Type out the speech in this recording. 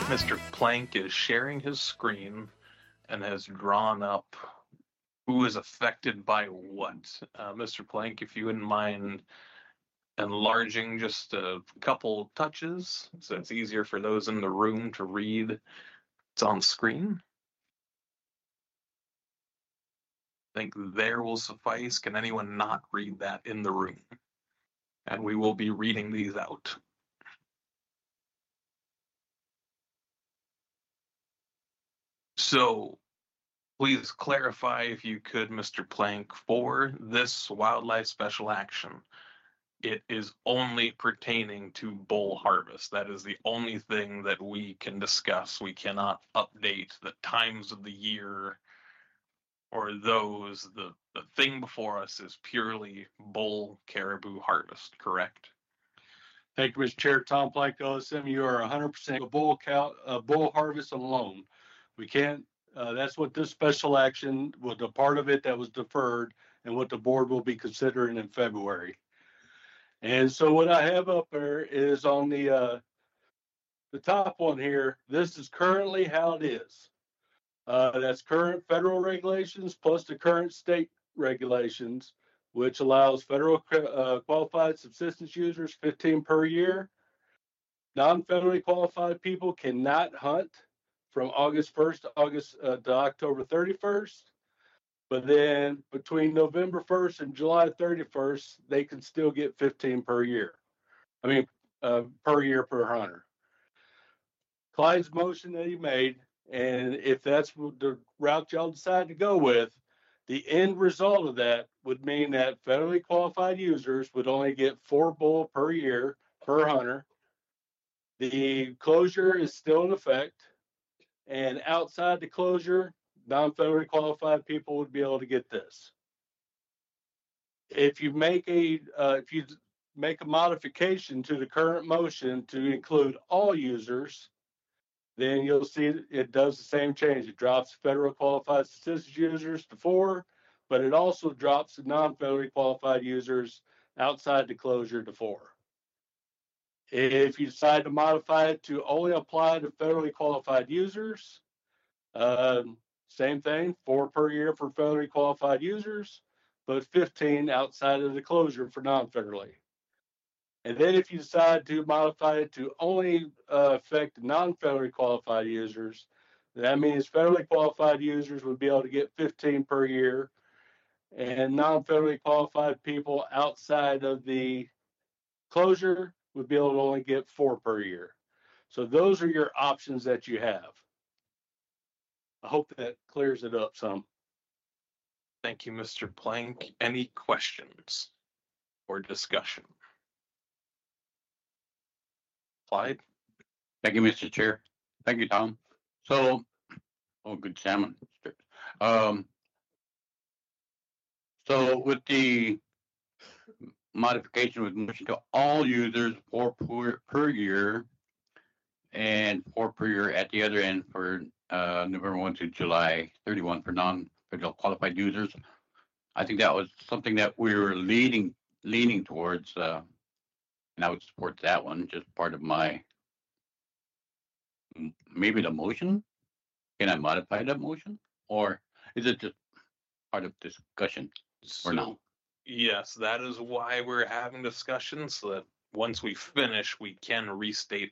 Mr. Plank is sharing his screen and has drawn up who is affected by what. Mr. Plank, if you wouldn't mind enlarging just a couple touches so it's easier for those in the room to read. It's on screen. I think there will suffice. Can anyone not read that in the room? And we will be reading these out. So please clarify, if you could, Mr. Plank, for this wildlife special action, it is only pertaining to bull harvest. That is the only thing that we can discuss. We cannot update the times of the year or those. The thing before us is purely bull caribou harvest, correct? Thank you, Mr. Chair. Tom Plank, OSM. You are 100% a bull harvest alone. We can't. That's what this special action was, a part of it that was deferred, and what the board will be considering in February. And so what I have up there is on the top one here. This is currently how it is. That's current federal regulations plus the current state regulations, which allows federal qualified subsistence users 15 per year. Non-federally qualified people cannot hunt from August 1st to October 31st. But then between November 1st and July 31st, they can still get 15 per year. I mean, per year per hunter. Clyde's motion that he made, and if that's the route y'all decide to go with, the end result of that would mean that federally qualified users would only get 4 bull per year per hunter. The closure is still in effect, and outside the closure, non-federally qualified people would be able to get this. If you make a modification to the current motion to include all users, then you'll see it does the same change. It drops federal qualified statistics users to 4, but it also drops the non-federally qualified users outside the closure to 4. If you decide to modify it to only apply to federally qualified users, same thing, 4 per year for federally qualified users, but 15 outside of the closure for non-federally. And then if you decide to modify it to only affect non-federally qualified users, that means federally qualified users would be able to get 15 per year, and non-federally qualified people outside of the closure would be able to only get 4 per year. So those are your options that you have. I hope that clears it up some. Thank you, Mr. Plank. Any questions or discussion? Clyde? Thank you, Mr. Chair. Thank you, Tom. So, good salmon. So with the modification with motion to all users, 4 per year, and 4 per year at the other end for November 1 to July 31 for non-federal qualified users. I think that was something that we were leaning towards, and I would support that one. Just part of my maybe the motion. Can I modify that motion, or is it just part of discussion or no? Yes, that is why we're having discussions, so that once we finish, we can restate